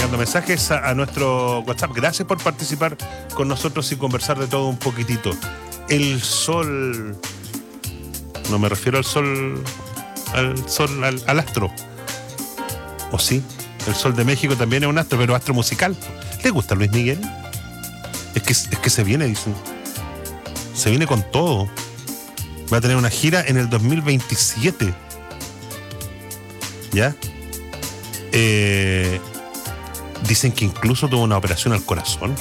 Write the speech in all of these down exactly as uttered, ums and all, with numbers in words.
mandando mensajes a, a nuestro WhatsApp. Gracias por participar con nosotros y conversar de todo un poquitito. El sol... No me refiero al sol... Al sol, al, al astro. ¿O sí? El sol de México también es un astro, pero astro musical. ¿Le gusta Luis Miguel? Es que, es que se viene, dicen. Se viene con todo. Va a tener una gira en el dos mil veintisiete. ¿Ya? Eh, dicen que incluso tuvo una operación al corazón.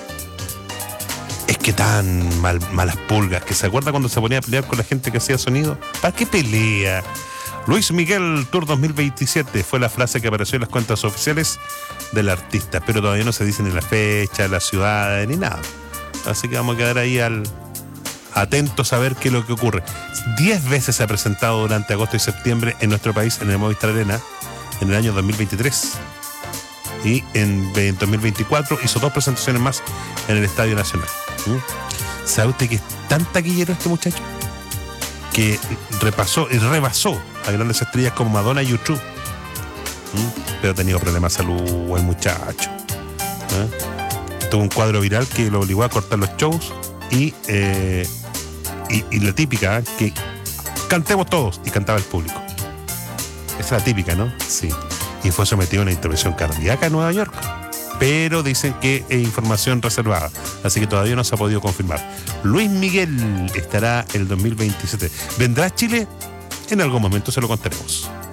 Es que tan mal, malas pulgas, que se acuerda cuando se ponía a pelear con la gente que hacía sonido. ¿Para qué pelea? Luis Miguel Tour dos mil veintisiete fue la frase que apareció en las cuentas oficiales del artista, pero todavía no se dice ni la fecha, la ciudad, ni nada. Así que vamos a quedar ahí al atentos a ver qué es lo que ocurre. Diez veces se ha presentado durante agosto y septiembre en nuestro país en el Movistar Arena en el año dos mil veintitrés. Y en dos mil veinticuatro hizo dos presentaciones más en el Estadio Nacional. ¿Mm? ¿Sabe usted que es tan taquillero este muchacho? Que repasó y rebasó a grandes estrellas como Madonna y U dos. ¿Mm? Pero ha tenido problemas de salud el muchacho. ¿Eh? Tuvo un cuadro viral que lo obligó a cortar los shows y, eh, y, y la típica, ¿eh? Que cantemos todos, y cantaba el público. Esa es la típica, ¿no? Sí. Y fue sometido a una intervención cardíaca en Nueva York. Pero dicen que es información reservada, así que todavía no se ha podido confirmar. Luis Miguel estará el dos mil veintisiete. ¿Vendrá a Chile? En algún momento se lo contaremos.